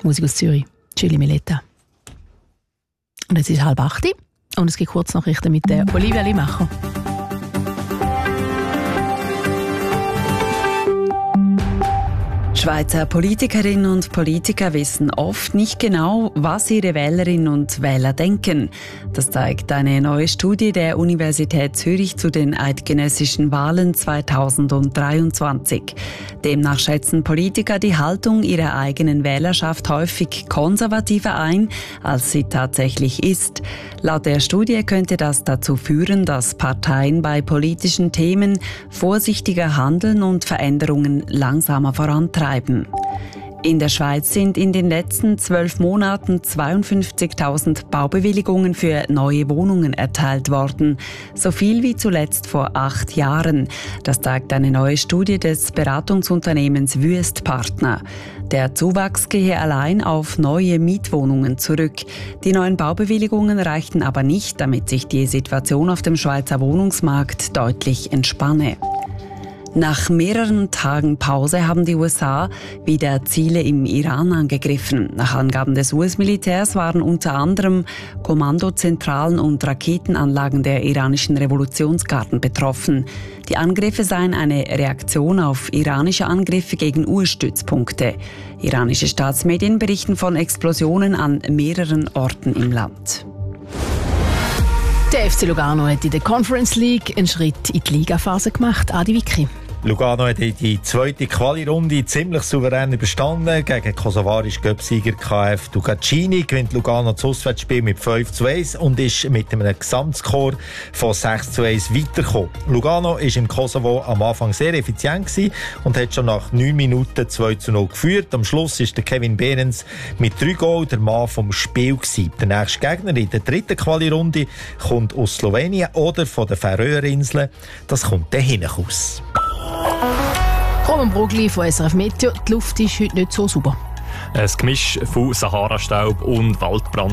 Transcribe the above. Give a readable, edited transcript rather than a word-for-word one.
Musik aus Zürich, Chili Mileta. Und es ist 7:30 und es gibt Kurznachrichten mit der Olivia Limacher. Schweizer Politikerinnen und Politiker wissen oft nicht genau, was ihre Wählerinnen und Wähler denken. Das zeigt eine neue Studie der Universität Zürich zu den eidgenössischen Wahlen 2023. Demnach schätzen Politiker die Haltung ihrer eigenen Wählerschaft häufig konservativer ein, als sie tatsächlich ist. Laut der Studie könnte das dazu führen, dass Parteien bei politischen Themen vorsichtiger handeln und Veränderungen langsamer vorantreiben. In der Schweiz sind in den letzten 12 Monaten 52.000 Baubewilligungen für neue Wohnungen erteilt worden. So viel wie zuletzt vor 8 Jahren. Das zeigt eine neue Studie des Beratungsunternehmens Wüest Partner. Der Zuwachs gehe allein auf neue Mietwohnungen zurück. Die neuen Baubewilligungen reichten aber nicht, damit sich die Situation auf dem Schweizer Wohnungsmarkt deutlich entspanne. Nach mehreren Tagen Pause haben die USA wieder Ziele im Iran angegriffen. Nach Angaben des US-Militärs waren unter anderem Kommandozentralen und Raketenanlagen der iranischen Revolutionsgarden betroffen. Die Angriffe seien eine Reaktion auf iranische Angriffe gegen US-Stützpunkte. Iranische Staatsmedien berichten von Explosionen an mehreren Orten im Land. Der FC Lugano hat in der Conference League einen Schritt in die Ligaphase gemacht. Adi Vicky. Lugano hat die zweite Quali-Runde ziemlich souverän überstanden. Gegen kosovarische Göpsieger KF Ducacini gewinnt Lugano das Auswärtsspiel mit 5:1 und ist mit einem Gesamtscore von 6:1 weitergekommen. Lugano war im Kosovo am Anfang sehr effizient und hat schon nach 9 Minuten 2:0 geführt. Am Schluss ist der Kevin Behrens mit 3 Goals der Mann vom Spiel gewesen. Der nächste Gegner in der dritten Quali-Runde kommt aus Slowenien oder von den Färöerinseln. Das kommt dann hinten raus. Roman Brugli von SRF Meteo. Die Luft ist heute nicht so sauber. Ein Gemisch von Sahara-Staub und Waldbrand